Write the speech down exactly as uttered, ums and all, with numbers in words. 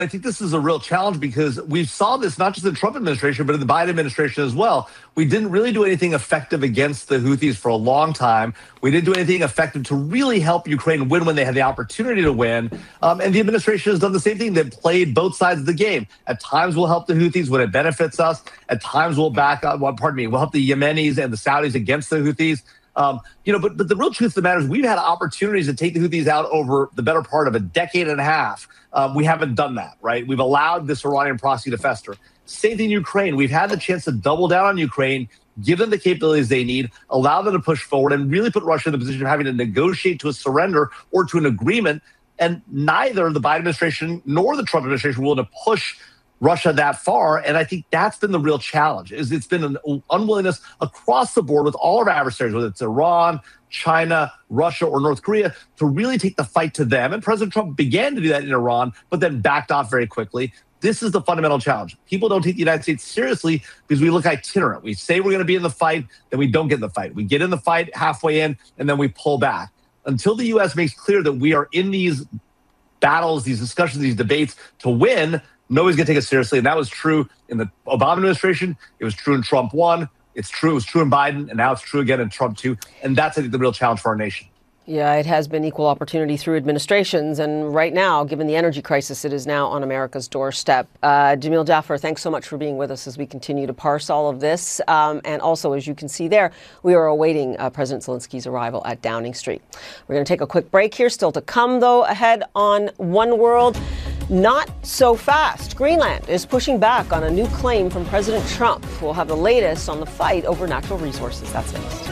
I think this is a real challenge because we saw this not just in the Trump administration, but in the Biden administration as well. We didn't really do anything effective against the Houthis for a long time. We didn't do anything effective to really help Ukraine win when they had the opportunity to win. Um, and the administration has done the same thing. They've played both sides of the game. At times we'll help the Houthis when it benefits us. At times we'll back up, well, pardon me, we'll help the Yemenis and the Saudis against the Houthis. Um, you know, but, but the real truth of the matter is we've had opportunities to take the Houthis out over the better part of a decade and a half. Um, we haven't done that, right? We've allowed this Iranian proxy to fester. Same thing in Ukraine. We've had the chance to double down on Ukraine, give them the capabilities they need, allow them to push forward, and really put Russia in the position of having to negotiate to a surrender or to an agreement. And neither the Biden administration nor the Trump administration were willing to push Russia that far. And I think that's been the real challenge, is it's been an unwillingness across the board with all of our adversaries, whether it's Iran, China, Russia, or North Korea, to really take the fight to them. And President Trump began to do that in Iran, but then backed off very quickly. This is the fundamental challenge. People don't take the United States seriously because we look itinerant. We say we're going to be in the fight, then we don't get in the fight. We get in the fight halfway in, and then we pull back. Until the U S makes clear that we are in these battles, these discussions, these debates to win, nobody's going to take us seriously. And that was true in the Obama administration. It was true in Trump one. It's true. It was true in Biden. And now it's true again in Trump two. And that's, I think, the real challenge for our nation. Yeah, it has been equal opportunity through administrations. And right now, given the energy crisis, it is now on America's doorstep. Uh, Jamil Jaffer, thanks so much for being with us as we continue to parse all of this. Um, and also, as you can see there, we are awaiting uh, President Zelensky's arrival at Downing Street. We're going to take a quick break here. Still to come, though, ahead on One World. Not so fast. Greenland is pushing back on a new claim from President Trump. We'll have the latest on the fight over natural resources. That's next.